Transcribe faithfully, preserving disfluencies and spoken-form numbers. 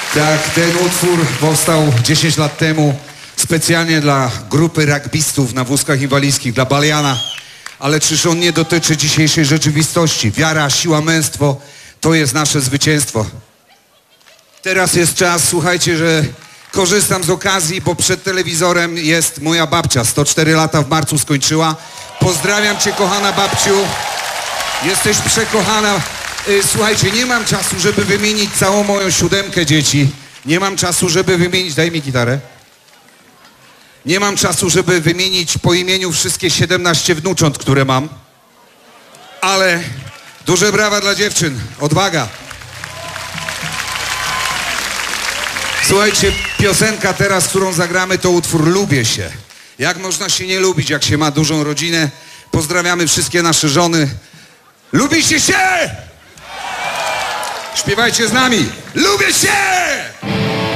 Tak, ten utwór powstał dziesięć lat temu specjalnie dla grupy rugbystów na wózkach inwalidzkich, dla Baliana. Ale czyż on nie dotyczy dzisiejszej rzeczywistości? Wiara, siła, męstwo to jest nasze zwycięstwo. Teraz jest czas, słuchajcie, że korzystam z okazji, bo przed telewizorem jest moja babcia. sto cztery lata w marcu skończyła. Pozdrawiam cię, kochana babciu. Jesteś przekochana. Słuchajcie, nie mam czasu, żeby wymienić całą moją siódemkę dzieci. Nie mam czasu, żeby wymienić... Daj mi gitarę. Nie mam czasu, żeby wymienić po imieniu wszystkie siedemnaście wnucząt, które mam. Ale duże brawa dla dziewczyn. Odwaga. Słuchajcie, piosenka teraz, którą zagramy, to utwór Lubię się. Jak można się nie lubić, jak się ma dużą rodzinę? Pozdrawiamy wszystkie nasze żony. Lubicie się? Śpiewajcie z nami. Lubię się!